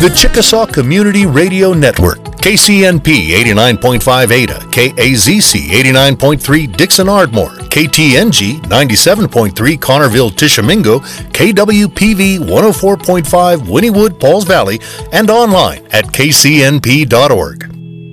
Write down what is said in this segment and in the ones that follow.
The Chickasaw Community Radio Network, KCNP 89.5 Ada, KAZC 89.3 Dixon Ardmore, KTNG 97.3 Connerville Tishomingo, KWPV 104.5 Wynnewood Pauls Valley, and online at kcnp.org.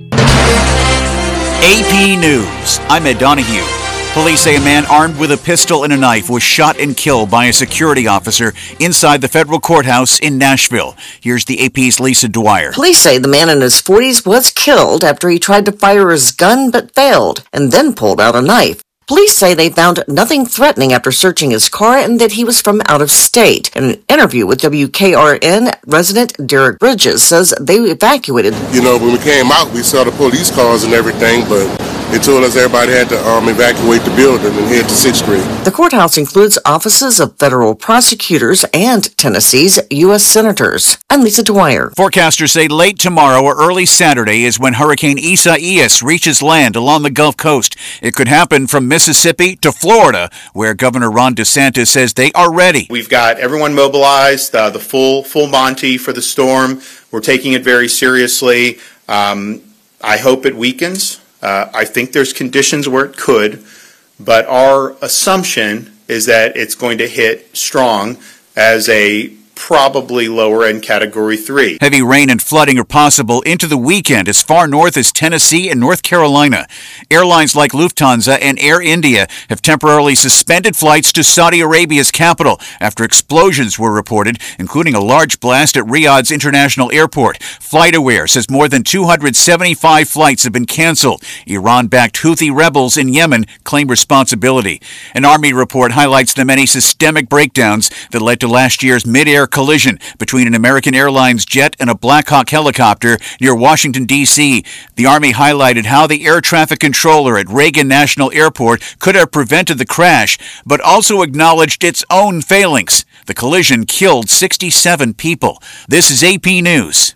AP News. I'm Ed Donahue. Police say a man armed with a pistol and a knife was shot and killed by a security officer inside the federal courthouse in Nashville. Here's the AP's Lisa Dwyer. Police say the man in his 40s was killed after he tried to fire his gun but failed and then pulled out a knife. Police say they found nothing threatening after searching his car and that he was from out of state. In an interview with WKRN, resident Derek Bridges says they evacuated. When we came out, we saw the police cars and everything, but they told us everybody had to evacuate the building and head to 6th Street. The courthouse includes offices of federal prosecutors and Tennessee's U.S. senators. I'm Lisa Dwyer. Forecasters say late tomorrow or early Saturday is when Hurricane Isaias reaches land along the Gulf Coast. It could happen from Mississippi to Florida, where Governor Ron DeSantis says they are ready. We've got everyone mobilized, the full Monty for the storm. We're taking it very seriously. I hope it weakens. I think there's conditions where it could, but our assumption is that it's going to hit strong as a probably lower end Category 3. Heavy rain and flooding are possible into the weekend as far north as Tennessee and North Carolina. Airlines like Lufthansa and Air India have temporarily suspended flights to Saudi Arabia's capital after explosions were reported, including a large blast at Riyadh's International Airport. FlightAware says more than 275 flights have been canceled. Iran-backed Houthi rebels in Yemen claim responsibility. An Army report highlights the many systemic breakdowns that led to last year's mid-air collision between an American Airlines jet and a Black Hawk helicopter near Washington, D.C. The Army highlighted how the air traffic controller at Reagan National Airport could have prevented the crash, but also acknowledged its own failings. The collision killed 67 people. This is AP News.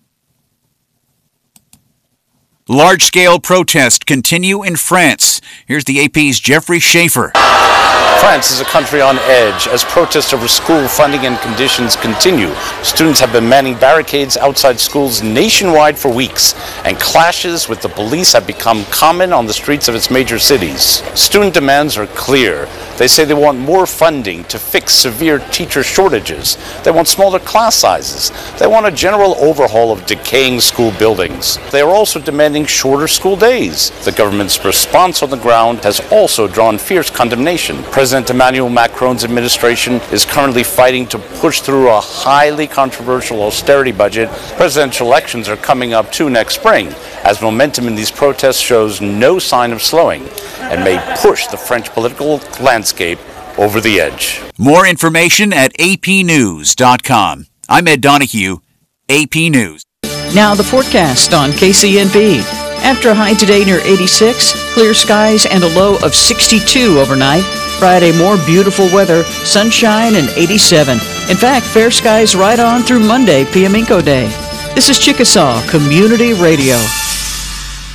Large-scale protests continue in France. Here's the AP's Jeffrey Schaefer. France is a country on edge as protests over school funding and conditions continue. Students have been manning barricades outside schools nationwide for weeks, and clashes with the police have become common on the streets of its major cities. Student demands are clear. They say they want more funding to fix severe teacher shortages. They want smaller class sizes. They want a general overhaul of decaying school buildings. They are also demanding shorter school days. The government's response on the ground has also drawn fierce condemnation. President Emmanuel Macron's administration is currently fighting to push through a highly controversial austerity budget. Presidential elections are coming up too next spring, as momentum in these protests shows no sign of slowing and may push the French political landscape over the edge. More information at apnews.com. I'm Ed Donahue, AP News. Now the forecast on KCNP. After a high today near 86, clear skies and a low of 62 overnight. Friday, more beautiful weather, sunshine and 87. In fact, fair skies right on through Monday, Piamico Day. This is Chickasaw Community Radio.